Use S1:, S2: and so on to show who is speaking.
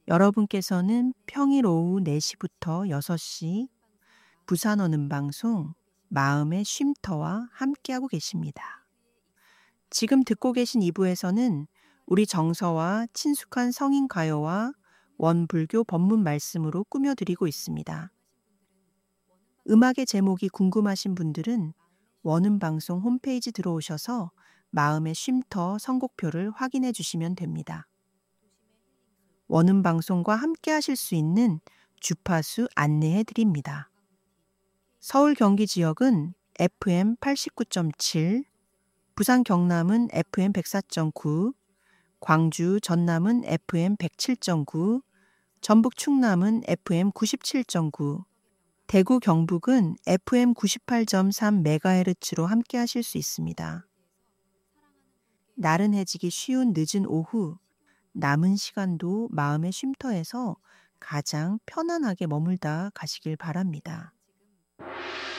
S1: 여러분께서는 평일 오후 4시부터 6시 부산 오는 방송 마음의 쉼터와 함께하고 계십니다. 지금 듣고 계신 2부에서는 우리 정서와 친숙한 성인 가요와 원불교 법문 말씀으로 꾸며드리고 있습니다. 음악의 제목이 궁금하신 분들은 원음 방송 홈페이지 들어오셔서 마음의 쉼터 선곡표를 확인해 주시면 됩니다. 원음 방송과 함께 하실 수 있는 주파수 안내해 드립니다. 서울 경기 지역은 FM 89.7, 부산 경남은 FM 104.9, 광주 전남은 FM 107.9, 전북 충남은 FM 97.9, 대구 경북은 FM 98.3MHz로 함께 하실 수 있습니다. 나른해지기 쉬운 늦은 오후, 남은 시간도 마음의 쉼터에서 가장 편안하게 머물다 가시길 바랍니다.